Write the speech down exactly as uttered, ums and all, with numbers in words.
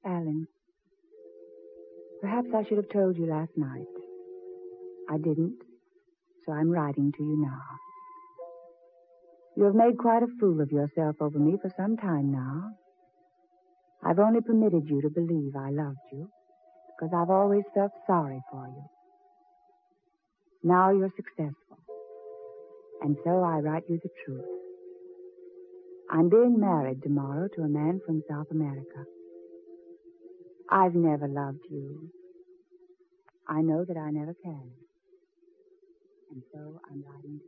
Alan, perhaps I should have told you last night. I didn't, so I'm writing to you now. You have made quite a fool of yourself over me for some time now. I've only permitted you to believe I loved you because I've always felt sorry for you. Now you're successful, and so I write you the truth. I'm being married tomorrow to a man from South America. I've never loved you. I know that I never can. And so I'm writing